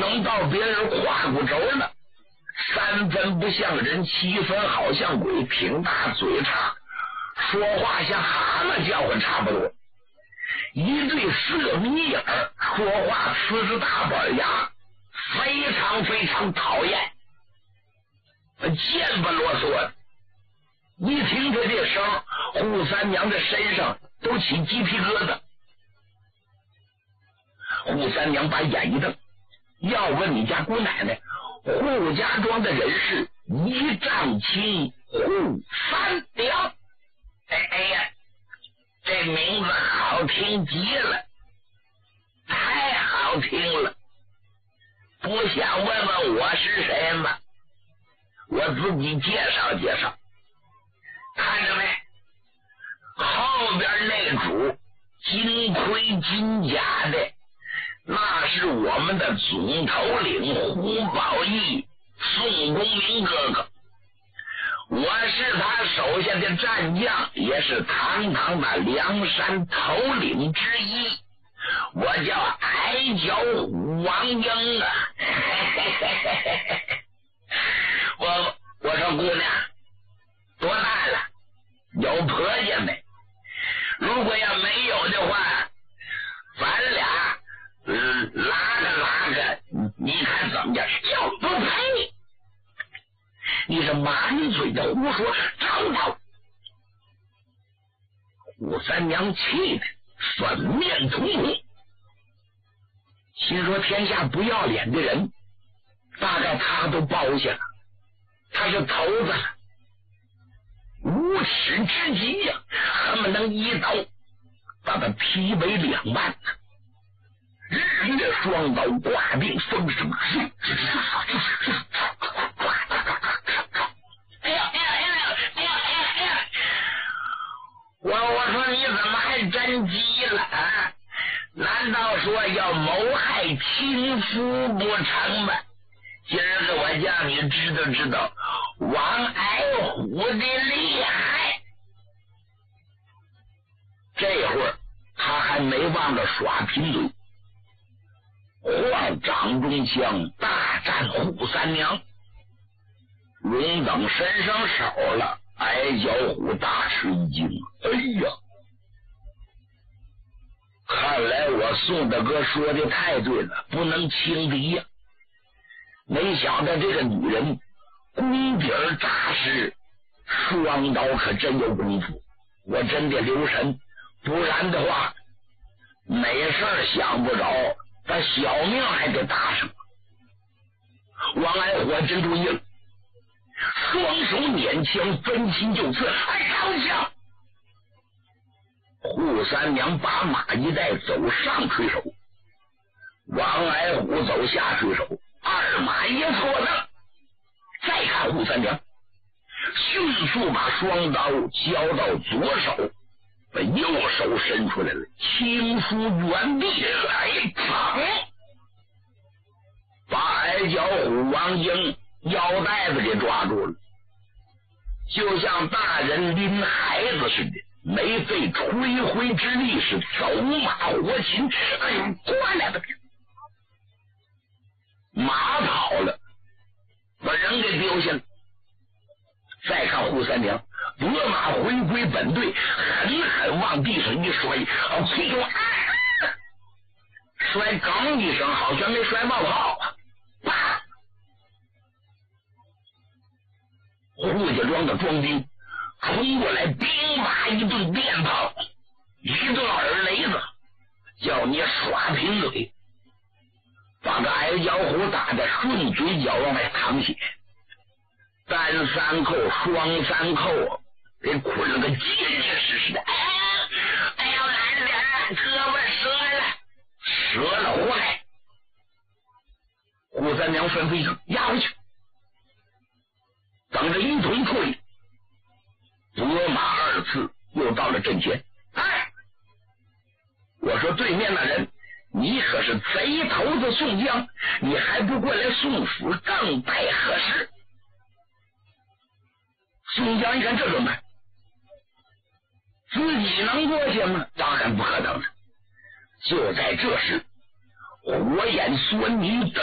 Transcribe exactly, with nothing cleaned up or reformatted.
等到别人跨过走了，三分不像人，七分好像鬼，挺大嘴叉，说话像蛤蟆叫唤差不多，一对色眯眼，说话呲着大板牙，非常非常讨厌，贱不啰嗦的。一听这这声，扈三娘的身上都起鸡皮疙瘩。扈三娘把眼一瞪，要问你家姑奶奶，扈家庄的人是一丈青扈三娘。哎哎呀，这名字好听极了，太好听了。不想问问我是谁吗？我自己介绍介绍。看着没，后边那主金盔金甲的，那是我们的总头领胡宝义宋公明哥哥，我是他手下的战将，也是堂堂的梁山头领之一，我叫矮脚虎王英啊。我我说姑娘多大了，有婆家没？如果要没有的话，咱俩嗯拉个拉个，你看怎么样？要不配，你是满嘴的胡说找找。扈三娘气的粉面通红，心说天下不要脸的人大概他都包下了，他是头子了，无耻之极呀、啊，恨不能一刀把他劈为两半呢。日月双刀挂定风声，哎呀哎呀哎呀哎呀哎呀哎呀！我我说你怎么还真急了啊？难道说要谋害亲夫不成吗？今儿个我叫你知道知道王矮虎的厉害。这会儿他还没忘了耍贫嘴，晃掌中枪大战扈三娘。龙等伸上手了，矮脚虎大吃一惊，哎呀，看来我宋大哥说的太对了，不能轻敌呀、啊。没想到这个女人功底儿扎实，双刀可真有功夫，我真得留神，不然的话没事想不着，他小命还得搭上。王矮虎真注意了，双手捻枪分心就刺，哎，高枪！扈三娘把马一带，走上垂手，王矮虎走下垂手，二马一错呢。再看扈三娘迅速把双刀交到左手，把右手伸出来了，轻舒原地，哎，疼！把矮脚虎王英腰带子给抓住了，就像大人拎孩子似的，没费吹灰之力，是走马活禽。哎呦，过来吧！马跑了，把人给丢下了。再看扈三娘拨马回归本队，狠狠往地上一摔，哦，其中啊，摔刚一声，好像没摔冒泡啊！啪！扈家庄的庄兵冲过来，兵马一顿鞭炮，一顿耳雷子，叫你耍贫嘴，把个矮脚虎打得顺嘴角往外淌血，单三扣双三扣给捆了个结结实实的。哎呀哎呀，来着点，胳膊折了，折了活该！扈三娘吩咐一声，压回去，等着一同处理。拨马二次又到了阵前。哎，我说对面那人，你可是贼头子宋江，你还不过来送死，更待何时？宋江一看这怎么办？自己能过去吗？当然不可能了。就在这时，火眼狻猊等